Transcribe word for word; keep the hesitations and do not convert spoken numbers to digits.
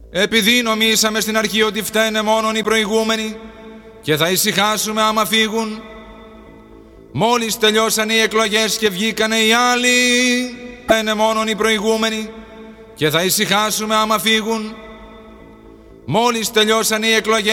Επειδή νομίσαμε στην αρχή ότι φταίνε μόνον οι προηγούμενοι και θα ησυχάσουμε άμα φύγουν, μόλις τελειώσανε οι εκλογές και βγήκανε οι άλλοι, φταίνε μόνον οι προηγούμενοι και θα ησυχάσουμε άμα φύγουν. Μόλις τελειώσανε οι εκλογές